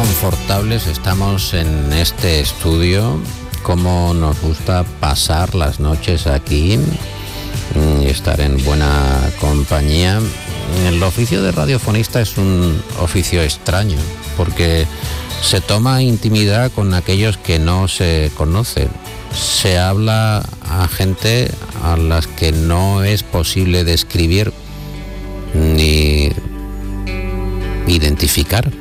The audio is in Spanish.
confortables estamos en este estudio, cómo nos gusta pasar las noches aquí y estar en buena compañía. El oficio de radiofonista es un oficio extraño, porque se toma intimidad con aquellos que no se conocen. Se habla a gente a las que no es posible describir ni identificar.